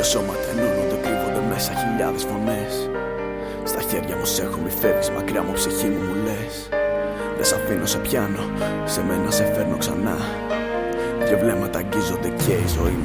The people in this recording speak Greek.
σώματα ενώνονται, κρύβονται μέσα χιλιάδες φωνές. Στα χέρια μου σ' έχω, μη φεύγεις μακριά μου, ψυχή μου, μου λες. Δεν σ' αφήνω, σε πιάνω, σε μένα σε φέρνω ξανά. Δυο βλέμματα αγγίζονται και η ζωή